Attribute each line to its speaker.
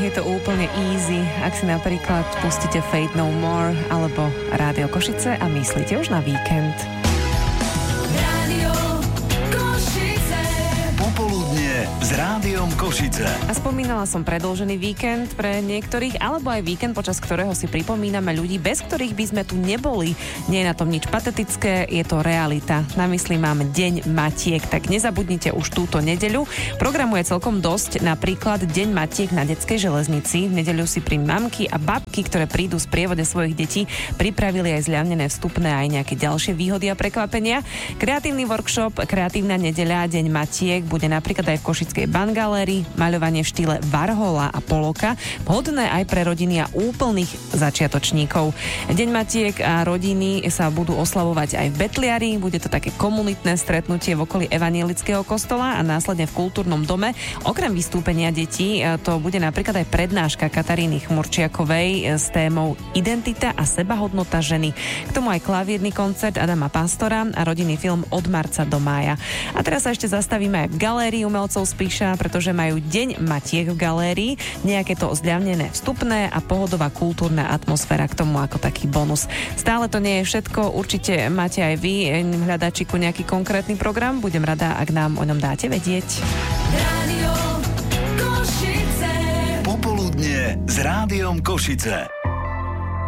Speaker 1: je to úplne easy, ak si napríklad pustíte Fate No More alebo Rádio Košice a myslíte už na víkend.
Speaker 2: S Rádiom Košice.
Speaker 1: A spomínala som predĺžený víkend pre niektorých, alebo aj víkend, počas ktorého si pripomíname ľudí, bez ktorých by sme tu neboli. Nie je na tom nič patetické, je to realita. Na mysli mám Deň matiek, tak nezabudnite už túto nedeľu. Programu je celkom dosť, napríklad Deň matiek na detskej železnici. V nedeľu si pri mamky a babky, ktoré prídu v sprievode svojich detí, pripravili aj zľavnené vstupné aj nejaké ďalšie výhody a prekvapenia. Kreatívny workshop Kreatívna nedeľa Deň matiek bude napríklad aj v Košickej Bangalérii, maľovanie v štýle Warhola a Poloka, vhodné aj pre rodiny a úplných začiatočníkov. Deň matiek a rodiny sa budú oslavovať aj v Betliari, bude to také komunitné stretnutie v okolí Evanielického kostola a následne v kultúrnom dome. Okrem vystúpenia detí to bude napríklad aj prednáška Kataríny Chmurčiakovej s témou Identita a sebahodnota ženy. K tomu aj klavírny koncert Adama Pastora a rodinný film Od marca do mája. A teraz sa ešte zastavíme aj v galérii umelcov Spíša, pretože majú Deň matiek v galérii, nejaké to zľavnené vstupné a pohodová kultúrna atmosféra k tomu ako taký bonus. Stále to nie je všetko, určite máte aj vy v hľadačiku nejaký konkrétny program, budem rada, ak nám o ňom dáte vedieť.
Speaker 2: Popoludnie s Rádiom Košice.